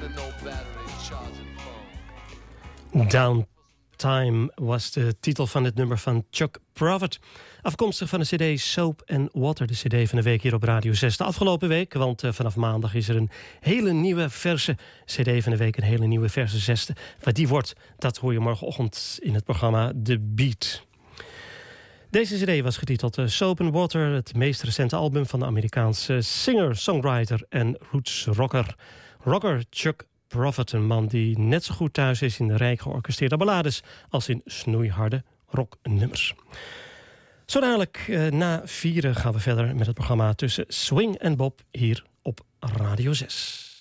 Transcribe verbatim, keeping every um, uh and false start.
Downtime was de titel van het nummer van Chuck Prophet. Afkomstig van de cd Soap and Water, de cd van de week hier op Radio zes. De afgelopen week, want uh, vanaf maandag is er een hele nieuwe verse cd van de week. Een hele nieuwe verse zesde. Wat die wordt, dat hoor je morgenochtend in het programma The Beat. Deze cd was getiteld uh, Soap and Water, het meest recente album van de Amerikaanse singer, songwriter en roots rocker. Rocker Chuck Prophet, een man die net zo goed thuis is in de rijk georchestreerde ballades als in snoeiharde rocknummers. Zo dadelijk uh, na vieren gaan we verder met het programma Tussen Swing en Bop hier op Radio zes.